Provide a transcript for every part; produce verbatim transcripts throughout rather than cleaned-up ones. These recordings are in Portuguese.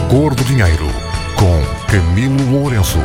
Cor do Dinheiro, com Camilo Lourenço.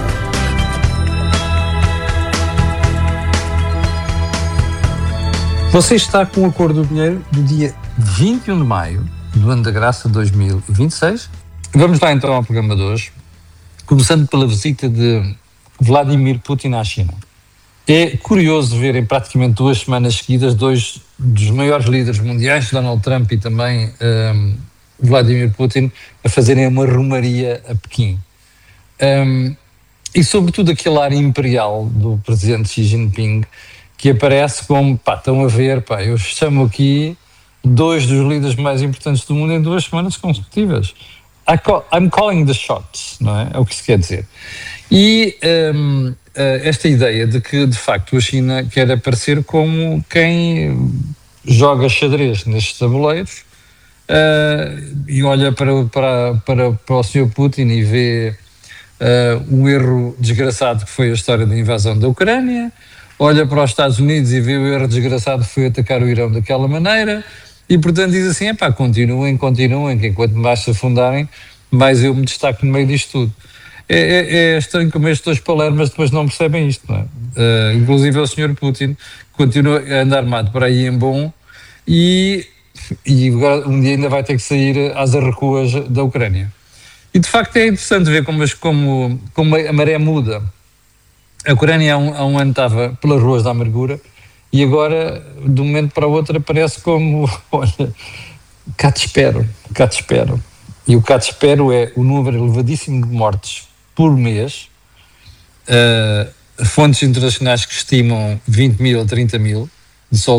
Você está com a Cor do Dinheiro do dia vinte e um de maio do ano da graça de dois mil e vinte e seis. Vamos lá então ao programa de hoje, começando pela visita de Vladimir Putin à China. É curioso ver em praticamente duas semanas seguidas dois dos maiores líderes mundiais, Donald Trump e também um, Vladimir Putin, a fazerem uma romaria a Pequim. Um, e sobretudo aquele ar imperial do presidente Xi Jinping, que aparece como, pá, estão a ver, pá, eu chamo aqui dois dos líderes mais importantes do mundo em duas semanas consecutivas. I call, I'm calling the shots, não é? É o que se quer dizer. E um, esta ideia de que, de facto, a China quer aparecer como quem joga xadrez nestes tabuleiros uh, e olha para, para, para, para o senhor Putin e vê uh, um erro desgraçado que foi a história da invasão da Ucrânia, olha para os Estados Unidos e vê o erro desgraçado que foi atacar o Irão daquela maneira e, portanto, diz assim, epá, continuem, continuem, que enquanto mais se afundarem, mais eu me destaco no meio disto tudo. É, é, é estranho como estes dois palermas depois não percebem isto, não é? Uh, inclusive o senhor Putin continua a andar armado para aí em bom e, e agora um dia ainda vai ter que sair às arrecuas da Ucrânia. E de facto é interessante ver como, como, como a maré muda. A Ucrânia há um, há um ano estava pelas ruas da amargura e agora, de um momento para o outro, aparece como, olha, cá te espero, cá te espero. E o cá te espero é o número elevadíssimo de mortes por mês, uh, fontes internacionais que estimam vinte mil a trinta mil de soldados